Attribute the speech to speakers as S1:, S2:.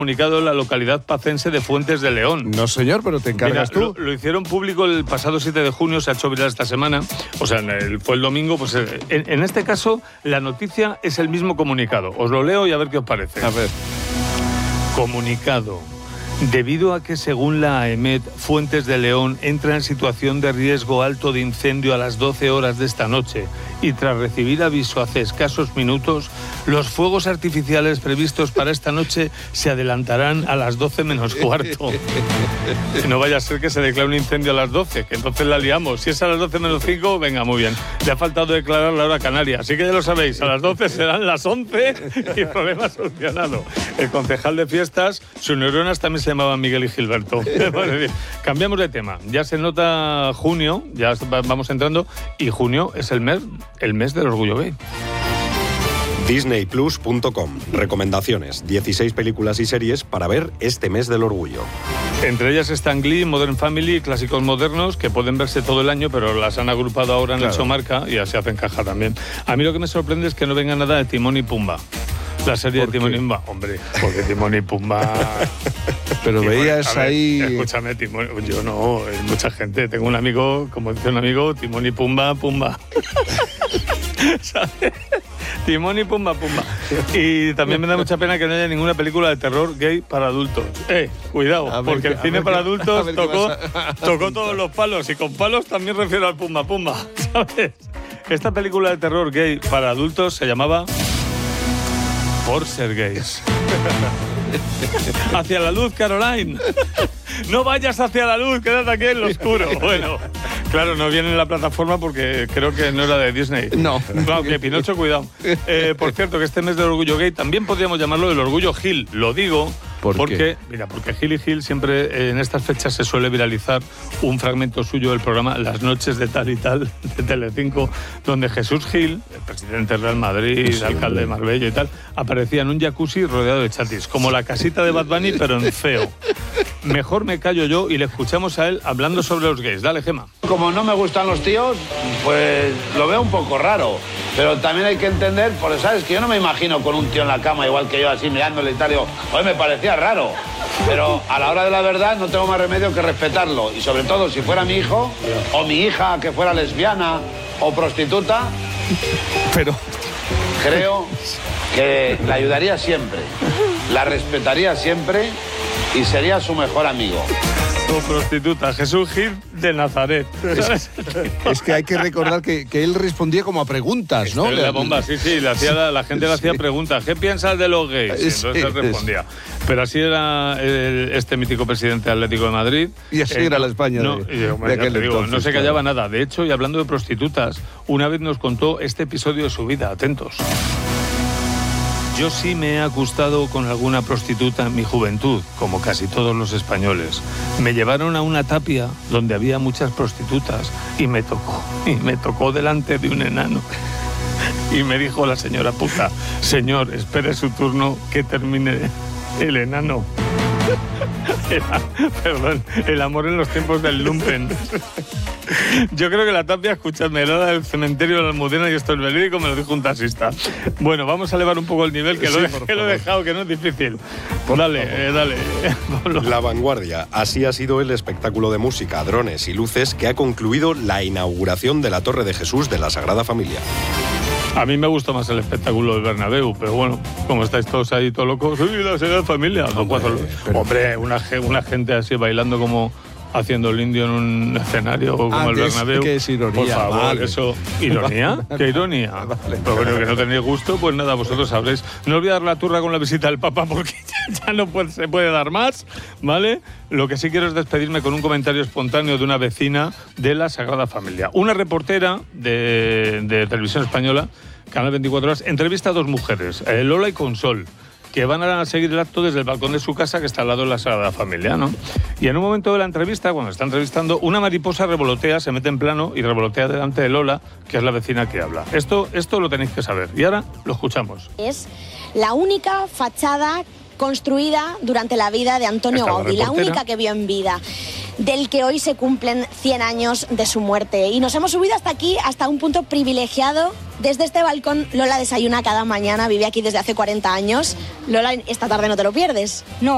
S1: comunicado en la localidad pacense de Fuentes de León.
S2: No, señor, pero te encargas tú.
S1: Lo hicieron público el pasado 7 de junio, se ha hecho viral esta semana, o sea, fue el domingo, pues en este caso la noticia es el mismo comunicado. Os lo leo y a ver qué os parece.
S2: A ver.
S1: Comunicado. Debido a que, según la AEMET, Fuentes de León entra en situación de riesgo alto de incendio a las 12 horas de esta noche y tras recibir aviso hace escasos minutos, los fuegos artificiales previstos para esta noche se adelantarán a las 12 menos cuarto. No vaya a ser que se declare un incendio a las 12, que entonces la liamos. Si es a las 12 menos 5, venga, muy bien. Le ha faltado declarar la hora canaria, así que ya lo sabéis, a las 12 serán las 11 y problema solucionado. El concejal de fiestas, sus neuronas también se llamaban Miguel y Gilberto. Cambiamos de tema. Ya se nota junio, ya vamos entrando, y junio es el mes del orgullo gay.
S3: Disneyplus.com. Recomendaciones. 16 películas y series para ver este mes del orgullo.
S1: Entre ellas están Glee, Modern Family, clásicos modernos que pueden verse todo el año, pero las han agrupado ahora en hecho marca y así hacen caja también. A mí lo que me sorprende es que no venga nada de Timón y Pumba. La serie de Timón y Pumba, hombre, porque Timón y Pumba...
S2: Pero
S1: Timón,
S2: veías ahí...
S1: Escúchame, Timón, yo no, hay mucha gente. Tengo un amigo, como dice un amigo, Timón y Pumba, Pumba. ¿Sabes? Timón y Pumba, Pumba. Y también me da mucha pena que no haya ninguna película de terror gay para adultos. Cuidado, porque el cine para adultos tocó todos los palos, y con palos también refiero al Pumba, Pumba, ¿sabes? Esta película de terror gay para adultos se llamaba... Por ser gays. Hacia la luz, Caroline. No vayas hacia la luz, quédate aquí en lo oscuro. Bueno, claro, no viene en la plataforma porque creo que no era de Disney.
S2: No.
S1: Claro, que Pinocho, cuidado. Por cierto, que este mes del orgullo gay también podríamos llamarlo el orgullo Gil. Lo digo porque Gil y Gil siempre en estas fechas se suele viralizar un fragmento suyo del programa Las noches de tal y tal de Telecinco, donde Jesús Gil, el presidente del Real Madrid, sí, alcalde de Marbella y tal, aparecía en un jacuzzi rodeado de chatis, como la casita de Bad Bunny, pero en feo. Mejor me callo yo y le escuchamos a él hablando sobre los gays. Dale, Gema.
S4: Como no me gustan los tíos, pues lo veo un poco raro. Pero también hay que entender, porque sabes que yo no me imagino con un tío en la cama igual que yo así mirándole y tal. Digo, oye, me parecía raro. Pero a la hora de la verdad no tengo más remedio que respetarlo. Y sobre todo si fuera mi hijo o mi hija que fuera lesbiana o prostituta,
S2: pero
S4: creo que la ayudaría siempre, la respetaría siempre y sería su mejor amigo.
S1: O prostituta, Jesús Gil de Nazaret.
S2: Es que hay que recordar que él respondía como a preguntas, ¿no?
S1: La bomba, sí, la gente le hacía preguntas. ¿Qué piensas de los gays? Y entonces él respondía. Pero así era este mítico presidente Atlético de Madrid.
S2: Y así era la España de aquel entonces.
S1: No se callaba nada. De hecho, y hablando de prostitutas, una vez nos contó este episodio de su vida. Atentos. Yo sí me he acostado con alguna prostituta en mi juventud, como casi todos los españoles. Me llevaron a una tapia donde había muchas prostitutas y me tocó delante de un enano. Y me dijo la señora puta, señor, espere su turno que termine el enano. Perdón, el amor en los tiempos del lumpen. Yo creo que la tapia, escuchadme, era del cementerio de la Almudena y esto es verídico, me lo dijo un taxista. Bueno, vamos a elevar un poco el nivel, que lo he dejado, que no es difícil. Dale.
S3: La Vanguardia. Así ha sido el espectáculo de música, drones y luces que ha concluido la inauguración de la Torre de Jesús de la Sagrada Familia.
S1: A mí me gustó más el espectáculo del Bernabéu, pero bueno, como estáis todos ahí todos locos, ¡uy, la Sagrada Familia! Hombre, una gente así bailando como haciendo el indio en un escenario como el Bernabéu.
S2: Que es ironía.
S1: Por favor,
S2: vale.
S1: eso. ¿Ironía? ¿Qué ironía?
S2: Vale.
S1: Pero bueno, que no tenéis gusto, pues nada, vosotros sabréis. No os voy a dar la turra con la visita del Papa porque ya no se puede dar más, ¿vale? Lo que sí quiero es despedirme con un comentario espontáneo de una vecina de la Sagrada Familia. Una reportera de Televisión Española, Canal 24 Horas, entrevista a dos mujeres, Lola y Consol, que van a seguir el acto desde el balcón de su casa, que está al lado de la Sagrada Familia, ¿no? Y en un momento de la entrevista, cuando está entrevistando, una mariposa revolotea, se mete en plano y revolotea delante de Lola, que es la vecina que habla. Esto lo tenéis que saber. Y ahora lo escuchamos.
S5: Es la única fachada construida durante la vida de Antonio Gaudí, la única que vio en vida, del que hoy se cumplen 100 años de su muerte. Y nos hemos subido hasta aquí, hasta un punto privilegiado. Desde este balcón Lola desayuna cada mañana, vive aquí desde hace 40 años. Lola, esta tarde no te lo pierdes.
S6: No.